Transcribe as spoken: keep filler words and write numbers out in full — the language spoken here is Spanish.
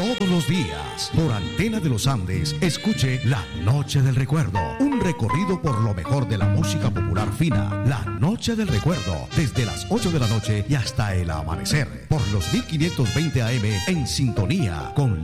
Todos los días, por Antena de los Andes, escuche La Noche del Recuerdo, un recorrido por lo mejor de la música popular fina. La Noche del Recuerdo, desde las ocho de la noche y hasta el amanecer, por los mil quinientos veinte A M, en sintonía con